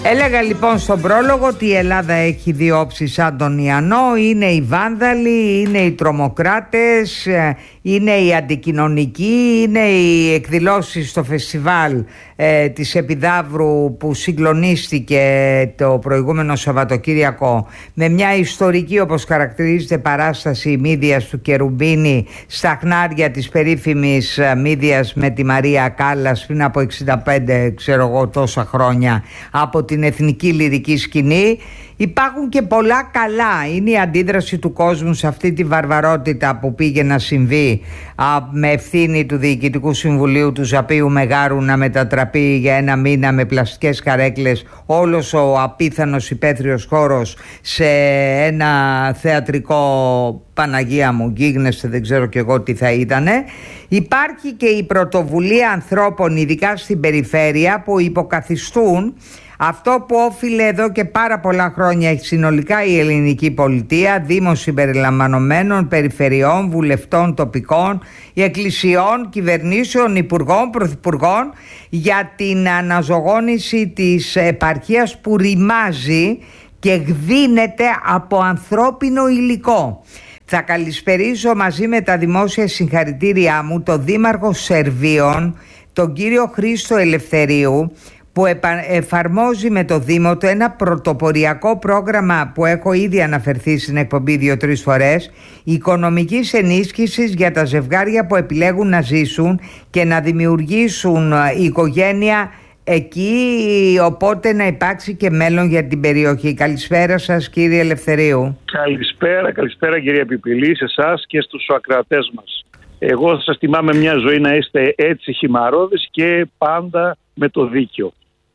Έλεγα λοιπόν στον πρόλογο ότι η Ελλάδα έχει δύο όψεις σαν τον Ιαννό. Είναι οι βάνδαλοι, είναι οι τρομοκράτες, είναι οι αντικοινωνικοί, είναι οι εκδηλώσεις στο φεστιβάλ της Επιδαύρου που συγκλονίστηκε το προηγούμενο Σαββατοκύριακο με μια ιστορική, όπως χαρακτηρίζεται, παράσταση Μύδιας του Κερουμπίνη στα χνάρια της περίφημης Μύδιας με τη Μαρία Κάλλας πριν από 65 ξέρω εγώ τόσα χρόνια από την εθνική λυρική σκηνή. Υπάρχουν και πολλά καλά. Είναι η αντίδραση του κόσμου σε αυτή τη βαρβαρότητα που πήγε να συμβεί με ευθύνη του Διοικητικού Συμβουλίου του Ζαπίου Μεγάρου να μετατραπεί για ένα μήνα με πλαστικές καρέκλες όλος ο απίθανος υπαίθριος χώρος σε ένα θεατρικό, Παναγία μου, γίγνεσθε, δεν ξέρω κι εγώ τι θα ήτανε. Υπάρχει και η πρωτοβουλία ανθρώπων, ειδικά στην περιφέρεια, που υποκαθιστούν αυτό που όφιλε εδώ και πάρα πολλά χρόνια συνολικά η ελληνική πολιτεία, δήμων συμπεριλαμβανομένων, περιφερειών, βουλευτών τοπικών, εκκλησιών, κυβερνήσεων, υπουργών, πρωθυπουργών, για την αναζωγόνηση της επαρχίας που ρημάζει και γδύνεται από ανθρώπινο υλικό. Θα καλησπερίσω μαζί με τα δημόσια συγχαρητήριά μου τον Δήμαρχο Σερβίων, τον κύριο Χρήστο Ελευθερίου, που εφαρμόζει με το Δήμο του ένα πρωτοποριακό πρόγραμμα που έχω ήδη αναφερθεί στην εκπομπή 2-3 φορές, οικονομικής ενίσχυσης για τα ζευγάρια που επιλέγουν να ζήσουν και να δημιουργήσουν οικογένεια εκεί, οπότε να υπάρξει και μέλλον για την περιοχή. Καλησπέρα σας, κύριε Ελευθερίου. Καλησπέρα κυρία Πιπηλή, σε εσάς και στους ακροατές μας. Εγώ θα σας τιμάμε μια ζωή να είστε έτσι χυμαρώδεις και πάντα με το δίκιο.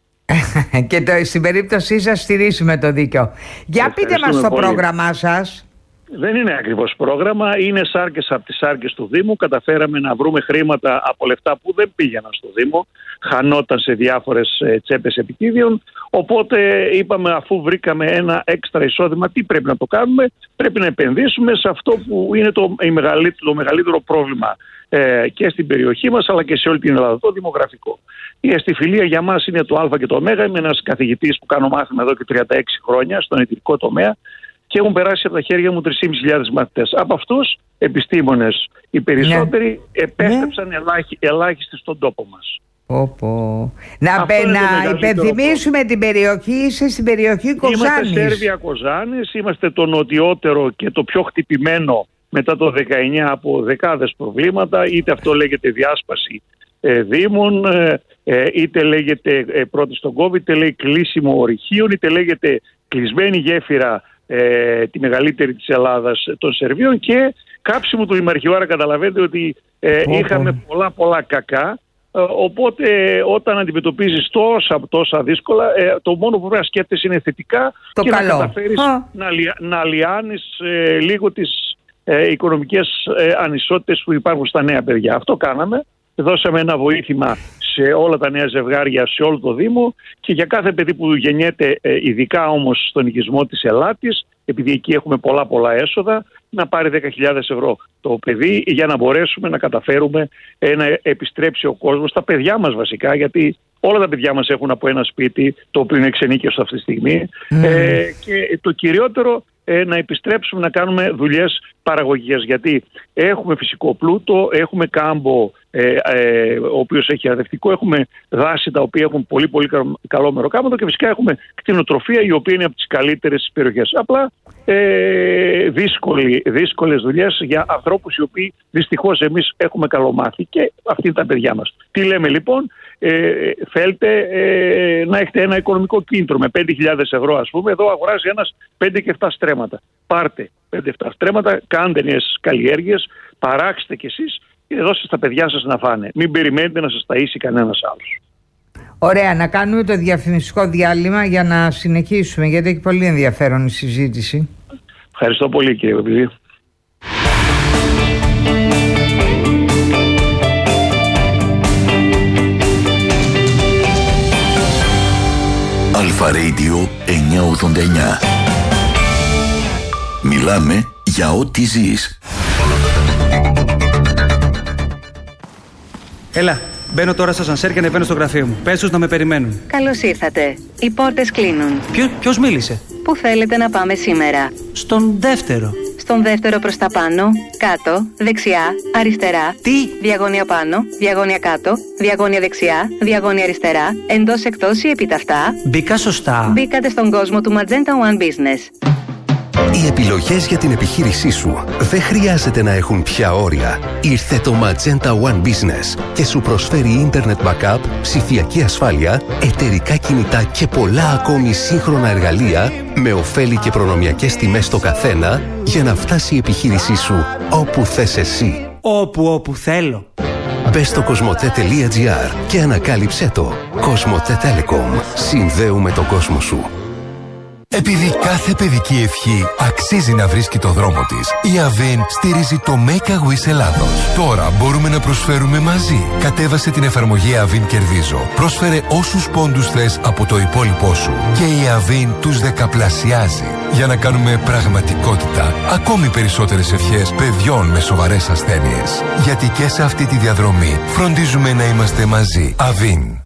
Και στην περίπτωσή σας στηρίσουμε το δίκιο. Για πείτε μας το πρόγραμμά σας. Δεν είναι ακριβώς πρόγραμμα, είναι σάρκες από τις σάρκες του Δήμου. Καταφέραμε να βρούμε χρήματα από λεφτά που δεν πήγαιναν στο Δήμο, χανόταν σε διάφορες τσέπες επιτίδιων. Οπότε είπαμε, αφού βρήκαμε ένα έξτρα εισόδημα, τι πρέπει να το κάνουμε? Πρέπει να επενδύσουμε σε αυτό που είναι το μεγαλύτερο πρόβλημα και στην περιοχή μας αλλά και σε όλη την Ελλάδα, το δημογραφικό. Η αστιφιλία για μας είναι το Α και το Ω. Είμαι ένας καθηγητής που κάνω μάθημα εδώ και 36 χρόνια στον ιατρικό τομέα και έχουν περάσει από τα χέρια μου 3.500 μαθητές. Από αυτούς επιστήμονες οι περισσότεροι επέστρεψαν ελάχιστοι στον τόπο μας. Να υπενθυμίσουμε την περιοχή, είσαι στην περιοχή Κοζάνης. Είμαστε Σέρβια Κοζάνης, είμαστε το νοτιότερο και το πιο χτυπημένο μετά το 19 από δεκάδες προβλήματα, είτε αυτό λέγεται διάσπαση δήμων, είτε λέγεται πρώτη στον COVID, είτε λέει κλείσιμο ορυχείων, είτε λέγεται κλεισμένη γέφυρα τη μεγαλύτερη της Ελλάδας των Σερβίων και κάψιμο του Δημαρχείου. Άρα καταλαβαίνετε ότι είχαμε πολλά κακά. Οπότε όταν αντιμετωπίζεις τόσα δύσκολα, το μόνο που πρέπει να σκέφτεσαι είναι θετικά και καλό. Να καταφέρεις να λιάνεις λίγο τις οικονομικές ανισότητες που υπάρχουν στα νέα παιδιά. Αυτό κάναμε. Δώσαμε ένα βοήθημα σε όλα τα νέα ζευγάρια, σε όλο το Δήμο και για κάθε παιδί που γεννιέται, ειδικά όμως στον οικισμό της Ελλάδης, επειδή εκεί έχουμε πολλά έσοδα, να πάρει 10.000 ευρώ το παιδί για να μπορέσουμε να καταφέρουμε να επιστρέψει ο κόσμος, τα παιδιά μας βασικά, γιατί όλα τα παιδιά μας έχουν από ένα σπίτι το οποίο είναι εξενίκευτο αυτή τη στιγμή και το κυριότερο να επιστρέψουμε να κάνουμε δουλειές παραγωγικές, γιατί έχουμε φυσικό πλούτο, έχουμε κάμπο ο οποίος έχει αρδευτικό, έχουμε δάση τα οποία έχουν πολύ καλό μεροκάματο και φυσικά έχουμε κτηνοτροφία η οποία είναι από τις καλύτερες περιοχές. Απλά δύσκολες δουλειές για ανθρώπους οι οποίοι δυστυχώς εμείς έχουμε καλομάθει και αυτοί είναι τα παιδιά μας. Τι λέμε λοιπόν? Θέλετε να έχετε ένα οικονομικό κίνητρο με 5.000 ευρώ ας πούμε, εδώ αγοράζει ένας 5 και 7 στρέμματα. Πάρτε 5-7 στρέμματα, κάντε νέες καλλιέργειες, παράξτε κι εσείς και δώστε στα παιδιά σας να φάνε. Μην περιμένετε να σας ταΐσει κανένας άλλος. Ωραία, να κάνουμε το διαφημιστικό διάλειμμα για να συνεχίσουμε, γιατί έχει πολύ ενδιαφέρον η συζήτηση. Ευχαριστώ πολύ κύριε Παπηλή. Αλφα Radio 989. Μιλάμε για ό,τι ζεις. Έλα. Μπαίνω τώρα στο ασανσέρ και ανεβαίνω στο γραφείο μου. Πες τους να με περιμένουν. Καλώς ήρθατε. Οι πόρτες κλείνουν. Ποιος μίλησε? Πού θέλετε να πάμε σήμερα? Στον δεύτερο. Στον δεύτερο προς τα πάνω, κάτω, δεξιά, αριστερά. Τι? Διαγώνια πάνω, διαγώνια κάτω, διαγώνια δεξιά, διαγώνια αριστερά, εντός εκτός ή επιταυτά. Μπήκα σωστά. Μπήκατε στον κόσμο του Magenta One Business. Οι επιλογές για την επιχείρησή σου δεν χρειάζεται να έχουν πια όρια. Ήρθε το Magenta One Business και σου προσφέρει Internet Backup, ψηφιακή ασφάλεια, εταιρικά κινητά και πολλά ακόμη σύγχρονα εργαλεία με ωφέλη και προνομιακές τιμές στο καθένα για να φτάσει η επιχείρησή σου όπου θες εσύ. Όπου θέλω. Μπες στο cosmote.gr και ανακάλυψέ το. Cosmote Telecom. Συνδέουμε τον κόσμο σου. Επειδή κάθε παιδική ευχή αξίζει να βρίσκει το δρόμο της, η Avin στηρίζει το Make a Wish Ελλάδος. Τώρα μπορούμε να προσφέρουμε μαζί. Κατέβασε την εφαρμογή Avin Κερδίζω. Πρόσφερε όσους πόντους θες από το υπόλοιπό σου και η Avin τους δεκαπλασιάζει για να κάνουμε πραγματικότητα ακόμη περισσότερες ευχές παιδιών με σοβαρές ασθένειες. Γιατί και σε αυτή τη διαδρομή φροντίζουμε να είμαστε μαζί. Avin.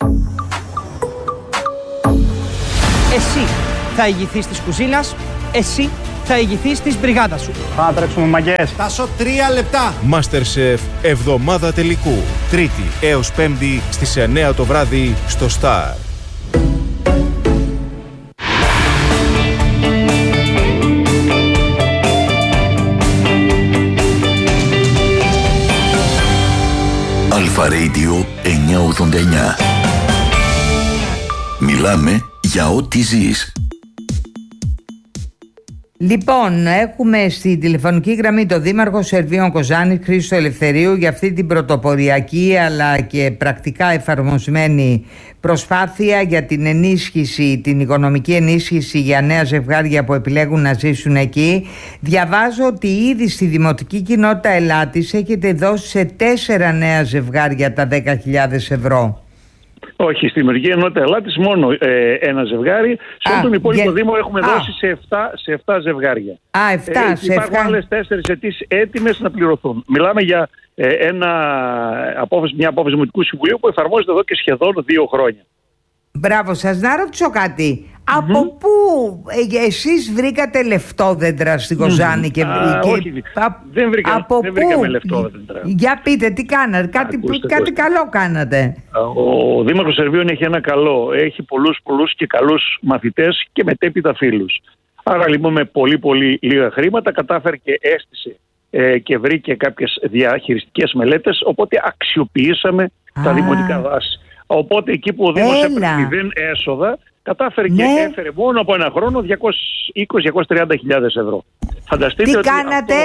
Εσύ θα ηγηθείς της κουζίνας, εσύ θα ηγηθείς της μπριγάδας σου. Θα τρέξουμε μαγκές. Τάσο 3 λεπτά. MasterChef εβδομάδα τελικού. Τρίτη έως Πέμπτη στις 9 το βράδυ στο Star. Αλφα Radio 989. Μιλάμε για ό,τι ζεις. Λοιπόν, έχουμε στη τηλεφωνική γραμμή τον Δήμαρχο Σερβίων Κοζάνη, Χρήστο Ελευθερίου, για αυτή την πρωτοποριακή αλλά και πρακτικά εφαρμοσμένη προσπάθεια για την ενίσχυση, την οικονομική ενίσχυση για νέα ζευγάρια που επιλέγουν να ζήσουν εκεί. Διαβάζω ότι ήδη στη Δημοτική Κοινότητα Ελάτης έχετε δώσει σε 4 νέα ζευγάρια τα 10.000 ευρώ. Όχι, στη Δημοτική Ενότητα Ελλάδης μόνο ένα ζευγάρι. Σε τον υπόλοιπο Δήμο έχουμε δώσει σε 7 ζευγάρια. 7 υπάρχουν άλλες 4 αιτήσεις έτοιμες να πληρωθούν. Μιλάμε για μια απόφαση Δημοτικού Συμβουλίου που εφαρμόζεται εδώ και σχεδόν 2 χρόνια. Μπράβο σας. Να ρωτήσω κάτι. Από πού εσείς βρήκατε λεφτόδεντρα στην Κοζάνη και όχι, δεν βρήκαμε λεφτόδεντρα. Για πείτε, τι κάνατε? Κάτι καλό κάνατε. Ο Δήμαρχος Σερβίων έχει ένα καλό. Έχει πολλούς και καλούς μαθητές και μετέπειτα φίλους. Άρα λοιπόν με πολύ λίγα χρήματα κατάφερε και έστησε και βρήκε κάποιες διαχειριστικές μελέτες, οπότε αξιοποιήσαμε τα δημοτικά δάση. Οπότε εκεί που ο Δήμος έπαιρνε 0 έσοδα, κατάφερε και έφερε μόνο από ένα χρόνο 220-230.000 ευρώ. Φανταστείτε τι κάνατε?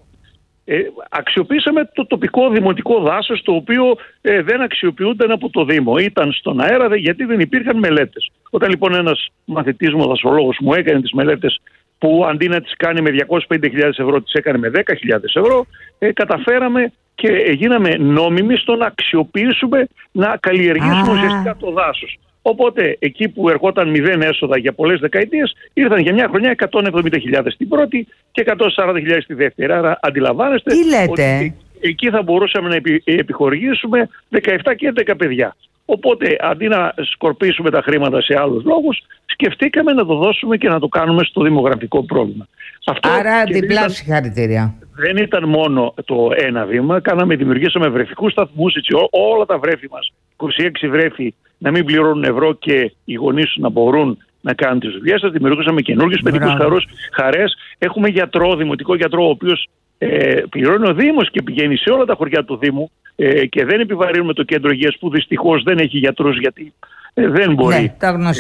Αξιοποιήσαμε το τοπικό δημοτικό δάσος, το οποίο δεν αξιοποιούνταν από το Δήμο. Ήταν στον αέρα γιατί δεν υπήρχαν μελέτες. Όταν λοιπόν ένας μαθητής μου, δασολόγος, μου έκανε τις μελέτες που αντί να τις κάνει με 250.000 ευρώ τις έκανε με 10.000 ευρώ, καταφέραμε και γίναμε νόμιμοι στο να αξιοποιήσουμε, να καλλιεργήσουμε ουσιαστικά το δάσος. Οπότε εκεί που ερχόταν 0 έσοδα για πολλές δεκαετίες, ήρθαν για μια χρονιά 170.000 στην πρώτη και 140.000 στη δεύτερη. Άρα αντιλαμβάνεστε ότι εκεί θα μπορούσαμε να επιχορηγήσουμε 17 και 11 παιδιά. Οπότε αντί να σκορπίσουμε τα χρήματα σε άλλους λόγους, σκεφτήκαμε να το δώσουμε και να το κάνουμε στο δημογραφικό πρόβλημα. Άρα διπλά συγχαρητήρια. Δεν ήταν μόνο το ένα βήμα, δημιουργήσαμε βρεφικούς σταθμούς, έτσι όλα τα βρέφη μας, 26 βρέφη, να μην πληρώνουν ευρώ και οι γονείς να μπορούν να κάνουν τις δουλειές σας. Δημιουργήσαμε καινούργιους παιδικούς χαρές. Έχουμε γιατρό, δημοτικό γιατρό, ο οποίος πληρώνει ο Δήμος και πηγαίνει σε όλα τα χωριά του Δήμου και δεν επιβαρύνουμε το κέντρο υγείας που δυστυχώς δεν έχει γιατρούς γιατί δεν μπορεί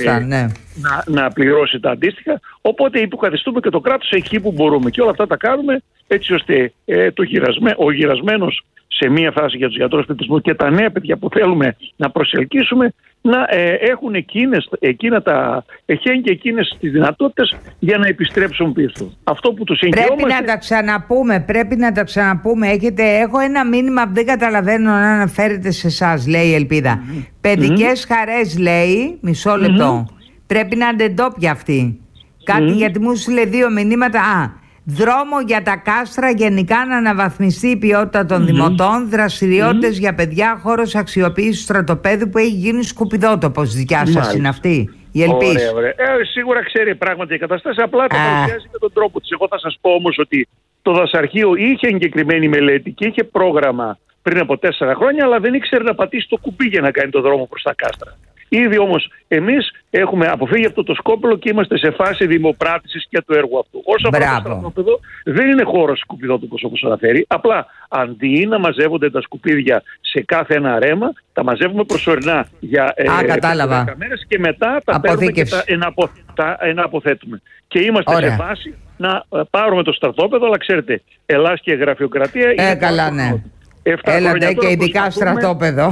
να πληρώσει τα αντίστοιχα. Οπότε υποκαθιστούμε και το κράτος εκεί που μπορούμε και όλα αυτά τα κάνουμε έτσι ώστε ο γυρασμένος σε μία φάση για τους γιατρούς παιδισμού και τα νέα παιδιά που θέλουμε να προσελκύσουμε να έχουν εκείνα τα εχέγγυα και εκείνες τις δυνατότητες για να επιστρέψουν πίσω. Αυτό που τους εγγυόμαστε... Πρέπει να τα ξαναπούμε. Έχω ένα μήνυμα που δεν καταλαβαίνω να αναφέρεται σε εσάς, λέει η Ελπίδα. Παιδικές χαρές, λέει, μισό λεπτό. Πρέπει να είναι ντόπια αυτή. Κάτι γιατί μου στείλε 2 μηνύματα. δρόμο για τα κάστρα, γενικά να αναβαθμιστεί η ποιότητα των δημοτών, δραστηριότητες για παιδιά, χώρος αξιοποίησης στρατοπέδου που έχει γίνει σκουπιδότοπος. Δικιά σας είναι αυτή η ελπίση? Ωραία. Σίγουρα ξέρει πράγματι η κατάσταση, απλά το παρουσιάζει με τον τρόπο της. Εγώ θα σας πω όμως ότι το δασαρχείο είχε εγκεκριμένη μελέτη και είχε πρόγραμμα πριν από 4 χρόνια, αλλά δεν ήξερε να πατήσει το κουμπί για να κάνει το δρόμο προς τα κάστρα. Ήδη όμως εμείς έχουμε αποφύγει αυτό το σκόπελο και είμαστε σε φάση δημοπράτησης και του έργου αυτού. Όσο αφορά το στρατόπεδο, δεν είναι χώρος σκουπιδότοπος όπως αναφέρει. Απλά αντί να μαζεύονται τα σκουπίδια σε κάθε ένα ρέμα, τα μαζεύουμε προσωρινά για 10 μέρες και μετά τα παίρνουμε και τα εναποθέτουμε. Και είμαστε σε φάση να πάρουμε το στρατόπεδο, αλλά ξέρετε, Ελλάς και γραφειοκρατία είναι καλά, ναι. Έλατε και ειδικά στρατόπεδο.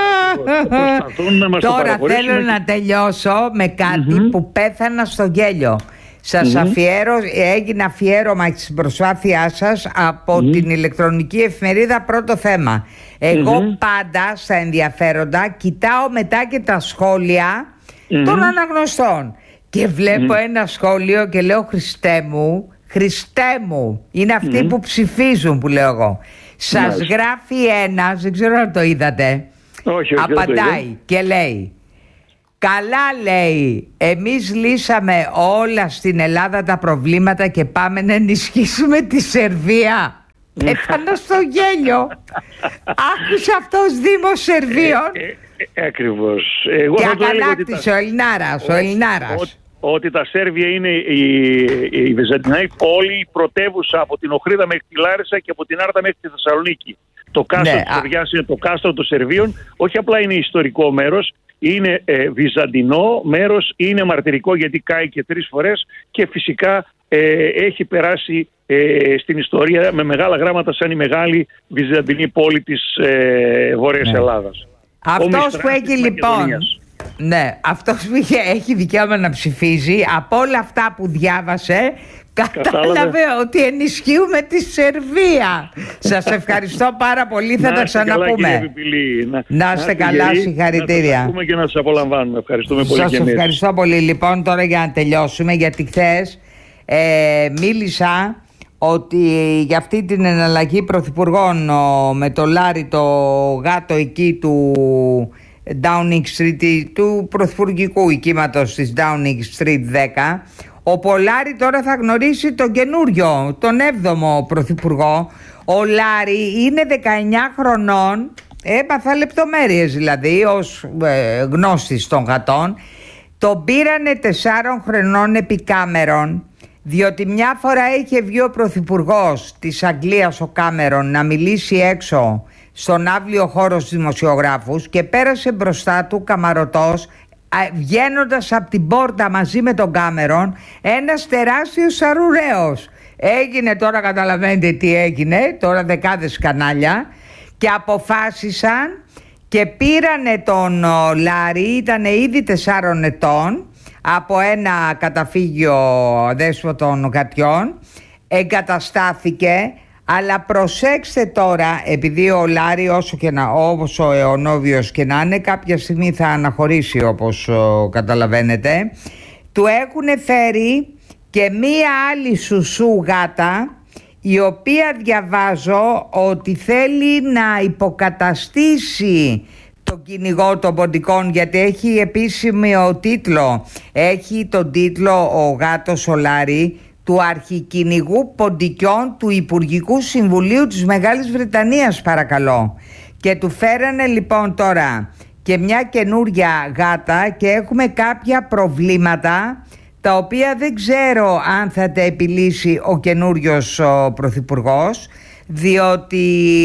Τώρα θέλω να τελειώσω με κάτι που πέθανα στο γέλιο. Σας έγινε αφιέρωμα στην προσπάθειά σας από την ηλεκτρονική εφημερίδα Πρώτο Θέμα. Εγώ πάντα στα ενδιαφέροντα κοιτάω μετά και τα σχόλια των αναγνωστών και βλέπω ένα σχόλιο και λέω Χριστέ μου, είναι αυτοί που ψηφίζουν, που λέω εγώ. Σας γράφει ένας, δεν ξέρω αν το είδατε. Όχι, απαντάει και λέει: καλά, λέει, εμείς λύσαμε όλα στην Ελλάδα τα προβλήματα και πάμε να ενισχύσουμε τη Σερβία. Έφανα στο γέλιο. Άκουσα αυτός Δήμος Σερβίων. Ακριβώς. Και αγανάκτησε ο Ελληνάρας. Ότι τα Σέρβια είναι η Βυζαντινή πόλη, η πρωτεύουσα από την Οχρίδα μέχρι τη Λάρισα και από την Άρτα μέχρι τη Θεσσαλονίκη. Το κάστρο της Σερβιάς είναι το κάστρο των Σερβίων. Όχι απλά είναι ιστορικό μέρος, είναι βυζαντινό μέρος, είναι μαρτυρικό γιατί κάει και 3 φορές και φυσικά έχει περάσει στην ιστορία με μεγάλα γράμματα σαν η μεγάλη βυζαντινή πόλη της Βόρειας Ελλάδας. Αυτός που έχει λοιπόν... Ναι, αυτός που έχει δικαίωμα να ψηφίζει, από όλα αυτά που διάβασε, κατάλαβε ότι ενισχύουμε τη Σερβία. Σας ευχαριστώ πάρα πολύ, θα τα ξαναπούμε. Να είστε καλά, συγχαρητήρια. Να σας ακούμε και να σας απολαμβάνουμε. Ευχαριστούμε πολύ. Σας ευχαριστώ πολύ. Λοιπόν, τώρα για να τελειώσουμε, γιατί χθες μίλησα ότι για αυτή την εναλλαγή πρωθυπουργών με το Λάρι, το γάτο εκεί του Downing Street, του πρωθυπουργικού οικήματος της Downing Street 10, ο Πολάρη τώρα θα γνωρίσει τον καινούριο, τον 7ο πρωθυπουργό. Ο Λάρη είναι 19 χρονών, έπαθα λεπτομέρειες δηλαδή ως γνώστης των γατών. Τον πήρανε 4 χρονών επί Κάμερον, διότι μια φορά είχε βγει ο πρωθυπουργός της Αγγλίας, ο Κάμερον, να μιλήσει έξω στον αύλιο χώρο στους δημοσιογράφους και πέρασε μπροστά του καμαρωτός, βγαίνοντας από την πόρτα μαζί με τον Κάμερον, ένας τεράστιος σαρουραίος. Έγινε, τώρα καταλαβαίνετε τι έγινε, τώρα δεκάδες κανάλια, και αποφάσισαν και πήρανε τον Λάρη, ήταν ήδη 4 ετών, από ένα καταφύγιο αδέσποτων γατιών, εγκαταστάθηκε. Αλλά προσέξτε τώρα, επειδή ο Λάρη όσο αιωνόβιος και να είναι, κάποια στιγμή θα αναχωρήσει όπως καταλαβαίνετε, του έχουν φέρει και μία άλλη σουσού γάτα, η οποία διαβάζω ότι θέλει να υποκαταστήσει τον κυνηγό των ποντικών, γιατί έχει επίσημο τίτλο, έχει τον τίτλο ο γάτος ο Λάρη του αρχικυνηγού ποντικιών του Υπουργικού Συμβουλίου της Μεγάλης Βρετανίας, παρακαλώ. Και του φέρανε λοιπόν τώρα και μια καινούρια γάτα και έχουμε κάποια προβλήματα τα οποία δεν ξέρω αν θα τα επιλύσει ο καινούριος πρωθυπουργός, διότι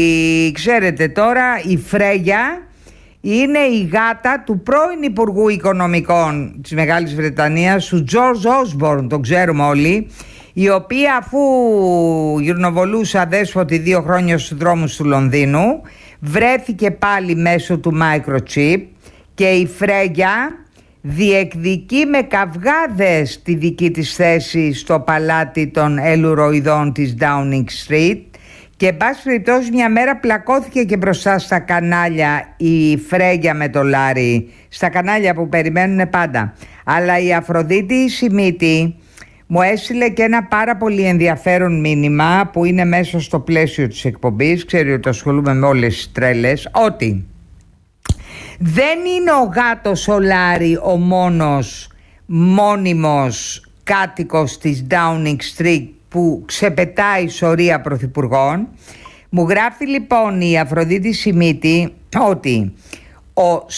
ξέρετε τώρα η Φρέγια είναι η γάτα του πρώην Υπουργού Οικονομικών της Μεγάλης Βρετανίας, του George Osborne, τον ξέρουμε όλοι, η οποία αφού γυρνοβολούσε αδέσποτη 2 χρόνια στους δρόμους του Λονδίνου, βρέθηκε πάλι μέσω του microchip και η Φρέγια διεκδικεί με καυγάδες τη δική της θέση στο παλάτι των ελουροειδών της Downing Street. Και εν πάση περιπτώσει μια μέρα πλακώθηκε και μπροστά στα κανάλια η Φρέγια με το Λάρι, στα κανάλια που περιμένουν πάντα. Αλλά η Αφροδίτη η Σιμίτη μου έστειλε και ένα πάρα πολύ ενδιαφέρον μήνυμα που είναι μέσα στο πλαίσιο της εκπομπής. Ξέρει ότι ασχολούμαι με όλες τις τρέλες. Ότι δεν είναι ο γάτος ο Λάρη ο μόνος μόνιμος κάτοικος της Downing Street που ξεπετάει σωρία πρωθυπουργών. Μου γράφει λοιπόν η Αφροδίτη Σιμίτη ότι ο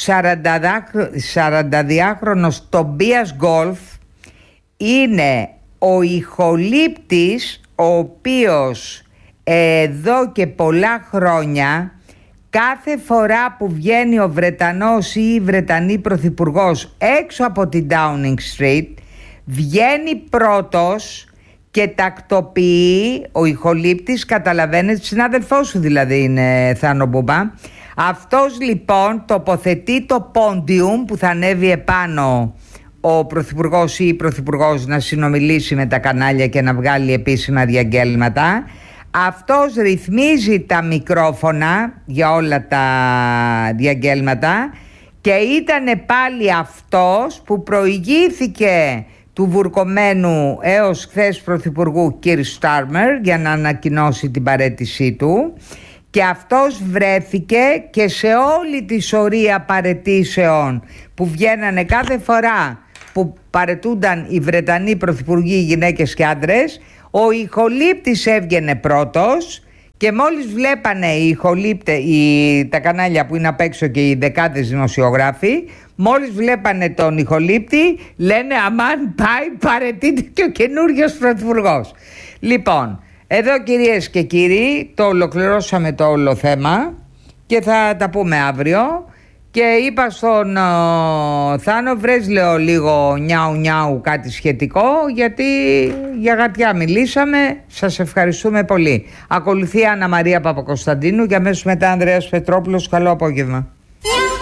42χρονος Τομπίας Γκολφ είναι ο ηχολήπτης ο οποίος εδώ και πολλά χρόνια κάθε φορά που βγαίνει ο Βρετανός ή η Βρετανή πρωθυπουργός έξω από την Downing Street βγαίνει πρώτος και τακτοποιεί ο ηχολήπτης, καταλαβαίνετε, συνάδελφός σου δηλαδή είναι, Θάνο Μπούμπα. Αυτός λοιπόν τοποθετεί το πόντιουμ που θα ανέβει επάνω ο πρωθυπουργός ή η πρωθυπουργός να συνομιλήσει με τα κανάλια και να βγάλει επίσημα διαγγέλματα. Αυτός ρυθμίζει τα μικρόφωνα για όλα τα διαγγέλματα και ήτανε πάλι αυτός που προηγήθηκε του βουρκωμένου έως χθες πρωθυπουργού Κίρ Στάρμερ για να ανακοινώσει την παραίτησή του, και αυτός βρέθηκε και σε όλη τη σωρία παραιτήσεων που βγαίνανε κάθε φορά που παραιτούνταν οι Βρετανοί πρωθυπουργοί, γυναίκες και άντρες. Ο ηχολήπτης έβγαινε πρώτος και μόλις βλέπανε τα κανάλια που είναι απ' έξω και οι δεκάδες δημοσιογράφοι, μόλις βλέπανε τον ηχολήπτη λένε αμάν πάει, παραιτείται και ο καινούριος πρωθυπουργός. Λοιπόν, εδώ κυρίες και κύριοι το ολοκληρώσαμε το όλο θέμα και θα τα πούμε αύριο. Και είπα στον Θάνο, βρες λέω λίγο νιάου νιάου κάτι σχετικό, γιατί για γατιά μιλήσαμε. Σας ευχαριστούμε πολύ. Ακολουθεί Άννα Μαρία Παπακοσταντίνου και αμέσως μετά Ανδρέας Πετρόπουλος. Καλό απόγευμα.